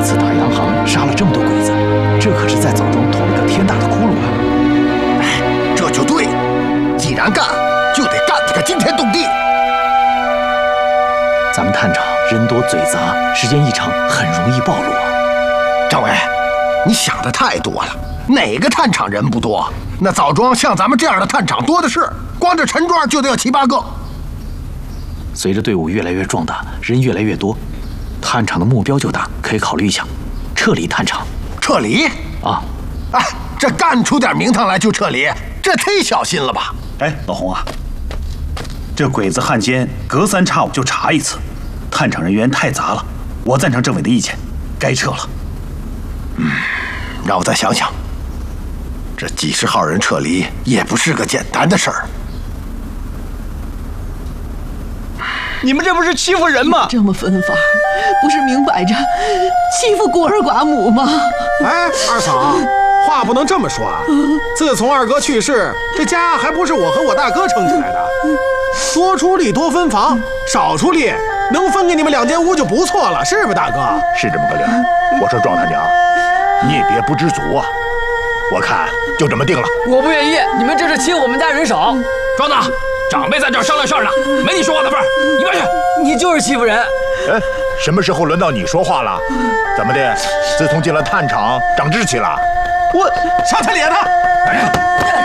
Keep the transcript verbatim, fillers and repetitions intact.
次打洋行杀了这么多鬼子，这可是在枣庄捅了个天大的窟窿啊！ 哎，这就对，既然干，就得干得个惊天动地。 咱们探长人多嘴杂，时间一长很容易暴露啊。 政委，你想的太多了，哪个探场人不多？那枣庄像咱们这样的探场多的是，光这陈庄就得有七八个。 随着队伍越来越壮大，人越来越多，探场的目标就大，可以考虑一下，撤离探场。 撤离？ 啊！ 哎，这干出点名堂来就撤离，这忒小心了吧？ 哎，老洪啊，这鬼子汉奸隔三差五就查一次，探场人员太杂了，我赞成政委的意见，该撤了。 嗯，让我再想想。这几十号人撤离也不是个简单的事儿。 你们这不是欺负人吗？ 这么分法，不是明摆着欺负孤儿寡母吗？ 哎，二嫂，话不能这么说啊！自从二哥去世，这家还不是我和我大哥撑起来的。多出力多分房，少出力能分给你们两间屋就不错了，是吧，大哥？ 是这么个理儿。我说庄探长，你也别不知足啊。我看就这么定了。 我不愿意，你们这是欺负我们家人少。 庄子，长辈在这儿商量事儿呢，没你说话的份儿，一边去。 你就是欺负人。 哎，什么时候轮到你说话了？怎么的？自从进了探场，长志气了？ 我少他脸呢！ 哎